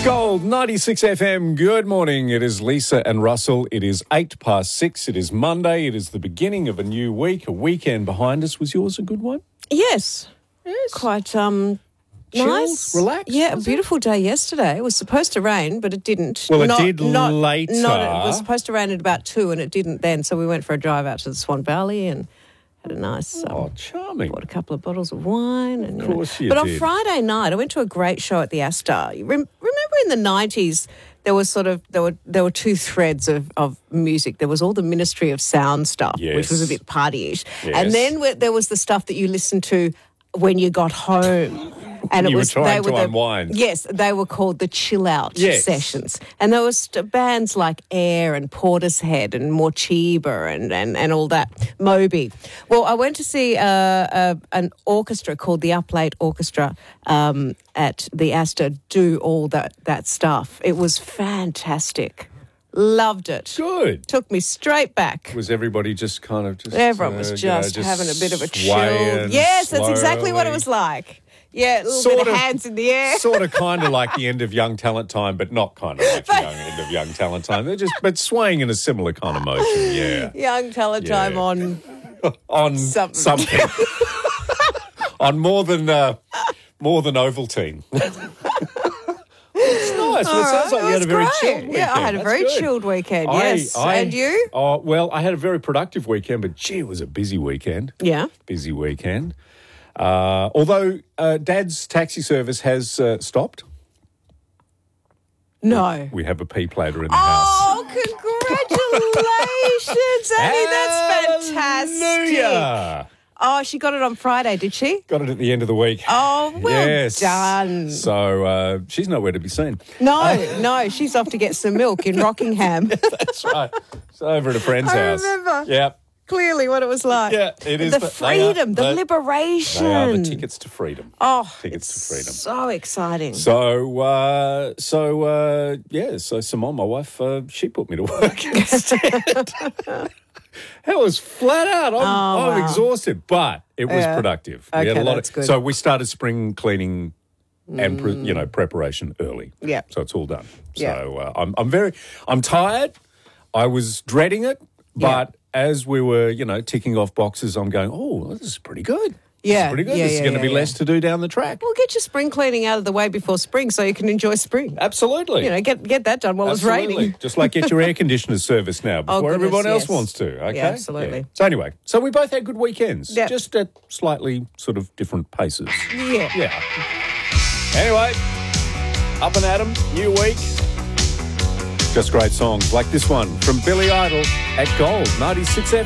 Gold 96 FM. Good morning. It is Lisa and Russell. It is 6:08. It is Monday. It is the beginning of a new week. A weekend behind us. Was yours a good one? Yes. Yes. Quite Chilled, nice. relaxed, Yeah, a was it? beautiful day yesterday. It was supposed to rain, but it didn't. Well, it did later. It was supposed to rain at about 2 and it didn't then. So we went for a drive out to the Swan Valley and had a nice... Oh, charming. bought a couple of bottles of wine. And, Of course you But on did. Friday night, I went to a great show at the Astor. Remember in the 90s, there was there were two threads of music. There was all the Ministry of Sound stuff, which was a Yes. bit partyish. Yes. And then there was the stuff that you listened to when you got home. And You were trying to unwind. Yes, they were called the chill out Yes. sessions. And there was bands like Air and Portishead and Morcheeba and all that, Moby. Well, I went to see an orchestra called the Up Late Orchestra at the Astor do all that stuff. It was fantastic. Loved it. Good. Took me straight back. Was everybody just kind of Everyone was just having a bit of a chill. Yes, that's exactly what it was like. Yeah, a little bit of hands in the air. Sort of kind of like the end of Young Talent Time, but not kind of like the end of Young Talent Time. They're but swaying in a similar kind of motion, yeah. Young talent time on Something. On more than Ovaltine. It's nice. Well, it sounds like you had a very chilled weekend. Yeah, I had a That's very good. chilled weekend, yes. And you? Oh, well, I had a very productive weekend, but gee, it was a busy weekend. Yeah. Busy weekend. Although Dad's taxi service has stopped. No. We have a P plater in the house. Oh, congratulations, Annie. That's fantastic. Hallelujah. Oh, she got it on Friday, did she? Got it at the end of the week. Oh, well Yes. done. So she's nowhere to be seen. No, she's off to get some milk in Rockingham. That's right. She's over at a friend's house. I remember. Yeah. Clearly what it was like. Yeah, it is. The freedom, the liberation. They are the tickets to freedom. Oh, Tickets to freedom. so exciting. So Simone, my wife, she put me to work instead. That was flat out. I'm exhausted, but it was productive. We had Okay, a lot that's of, good. So we started spring cleaning and preparation early. Yeah. So it's all done. Yeah. So I'm tired. I was dreading it, but as we were, ticking off boxes, I'm going, oh, this is pretty good. Yeah. This is pretty good. This is going to be less to do down the track. Well, get your spring cleaning out of the way before spring so you can enjoy spring. Absolutely. Get that done while it's raining. Just like get your air conditioners serviced now before goodness, everyone else yes. wants to. Okay. Yeah, absolutely. So anyway, we both had good weekends, Yep. just at slightly sort of different paces. Yeah. Yeah. Anyway, up and at 'em, new week. Just great songs like this one from Billy Idol at Gold 96 FM.